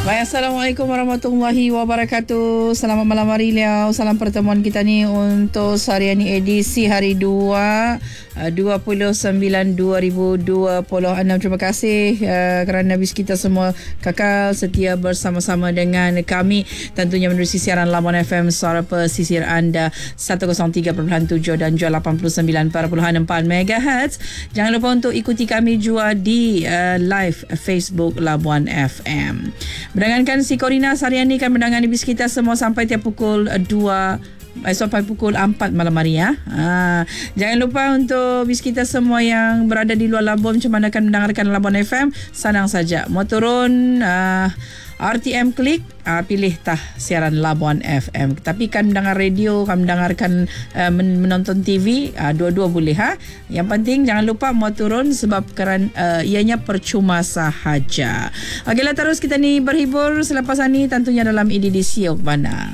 Baik, Assalamualaikum warahmatullahi wabarakatuh. Selamat malam hari Liau. Salam pertemuan kita ni untuk harian ni edisi hari 29/2026. Terima kasih kerana bis kita semua kekal setia bersama-sama dengan kami. Tentunya menerusi siaran Labuan FM suara pesisir anda 103.7 dan juga 89.4 MHz. Jangan lupa untuk ikuti kami juga di live Facebook Labuan FM. Berdengarkan si Corina harian ni akan mendengar bis kita semua sampai tiap pukul 2 sampai pukul 4 malam hari ya. Jangan lupa untuk bis kita semua yang berada di luar Labuan macam mana akan mendengarkan Labuan FM, senang saja. Mau turun RTM klik, pilih tah siaran Labuan FM. Tapi kan mendengar radio, kan mendengarkan menonton TV, dua-dua boleh ha. Yang penting jangan lupa mau turun sebab kerana ianya percuma sahaja. Okeylah, terus kita ni berhibur selepas ini tentunya dalam edisi Okbana.